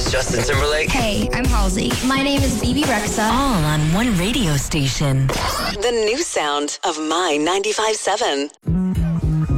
is Justin Timberlake. Hey, I'm Halsey. My name is BB Rexa. All on one radio station. The new sound of My 95.7.